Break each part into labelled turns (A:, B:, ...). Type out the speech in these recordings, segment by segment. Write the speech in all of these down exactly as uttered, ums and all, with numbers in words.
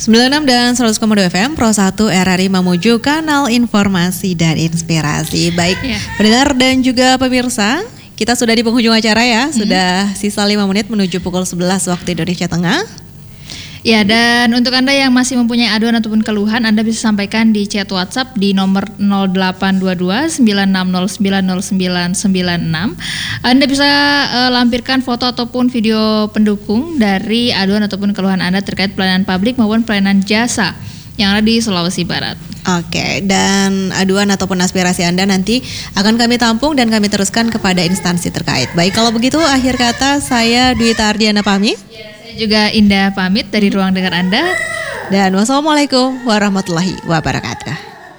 A: sembilan puluh enam dan seratus koma dua F M Pro satu R R I Mamuju, kanal informasi dan inspirasi. Baik, ya. Pendengar dan juga pemirsa, kita sudah di penghujung acara ya. Mm-hmm. Sudah sisa lima menit menuju pukul sebelas waktu Indonesia Tengah.
B: Ya, dan untuk Anda yang masih mempunyai aduan ataupun keluhan, Anda bisa sampaikan di chat WhatsApp di nomor nol delapan dua dua sembilan enam nol sembilan nol sembilan sembilan enam. Anda bisa uh, lampirkan foto ataupun video pendukung dari aduan ataupun keluhan Anda terkait pelayanan publik maupun pelayanan jasa yang ada di Sulawesi Barat.
A: Oke, dan aduan ataupun aspirasi Anda nanti akan kami tampung dan kami teruskan kepada instansi terkait. Baik, kalau begitu akhir kata saya Dwi Tardiana pamit.
B: Juga Indah pamit dari ruang dengar Anda.
A: Dan wassalamualaikum warahmatullahi wabarakatuh.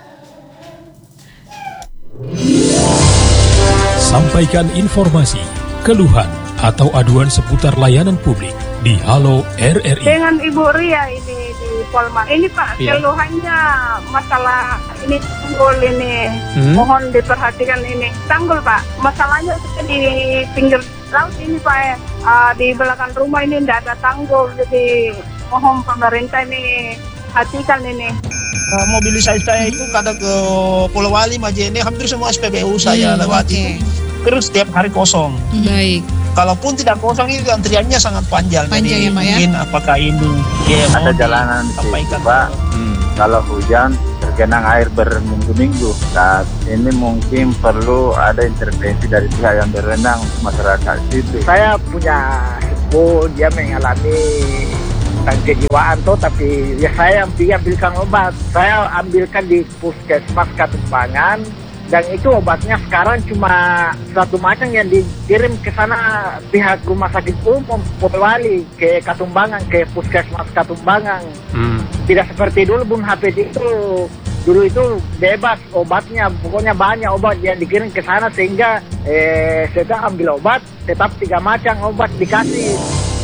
C: Sampaikan informasi, keluhan atau aduan seputar layanan publik di Halo R R I.
D: Dengan Ibu Ria ini di Polma. Ini Pak, ya. Keluhannya masalah ini tanggul ini. Hmm? Mohon diperhatikan ini. Tanggul Pak, masalahnya di pinggir laut ini Pak, uh, di belakang rumah ini tidak ada tanggul, jadi mohon pemerintah ini hatikan ini.
E: Uh, mobilisasi saya itu kadang ke Pulau Wali, Majene, hampir semua S P B U saya hmm, lewati. Okay. Terus setiap hari kosong.
A: Baik.
E: Kalaupun tidak kosong itu antriannya sangat panjang.
A: Panjang
E: jadi
A: ya Pak ya.
E: Mungkin apakah ini
F: ya, ada jalanan di Pak. Hmm. Kalau hujan tergenang air berminggu-minggu. Saat ini mungkin perlu ada intervensi dari pihak yang berenang masyarakat situ.
G: Saya punya sepupu, dia mengalami kejiwaan tuh, tapi ya saya yang ambilkan obat. Saya ambilkan di puskesmas Katumbangan, dan itu obatnya sekarang cuma satu macam yang dikirim ke sana pihak rumah sakit umum Polewali ke Katumbangan, ke puskesmas Katumbangan. Hmm. Tidak seperti dulu Bung H P itu. Dulu itu bebas obatnya, pokoknya banyak obat yang dikirim ke sana sehingga eh, saya ambil obat, tetap tiga macam obat dikasih.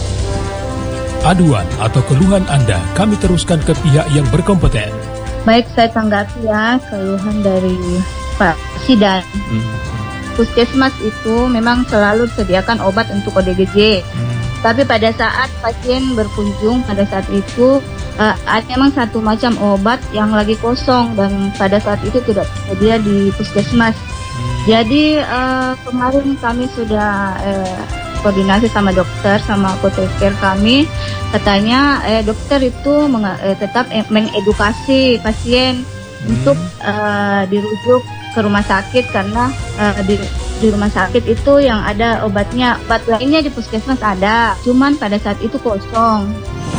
C: Aduan atau keluhan Anda kami teruskan ke pihak yang berkompeten.
H: Baik, saya tanggapi ya keluhan dari Pak Sidan. Hmm. Puskesmas itu memang selalu disediakan obat untuk O D G J. Hmm. Tapi pada saat pasien berkunjung, pada saat itu uh, ada memang satu macam obat yang lagi kosong dan pada saat itu tidak tersedia di puskesmas. Hmm. Jadi uh, kemarin kami sudah uh, koordinasi sama dokter, sama apoteker kami. Katanya eh, dokter itu meng- eh, tetap eh, mengedukasi pasien hmm. untuk uh, dirujuk ke rumah sakit karena uh, di di rumah sakit itu yang ada obatnya, obat lainnya di puskesmas ada, cuman pada saat itu kosong.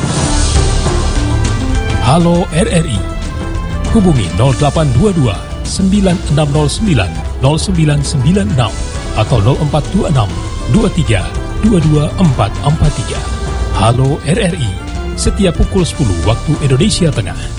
C: Halo R R I, hubungi nol delapan dua dua sembilan enam nol sembilan nol sembilan sembilan enam atau nol empat dua enam dua tiga dua dua empat empat tiga. Halo R R I, setiap pukul sepuluh waktu Indonesia Tengah.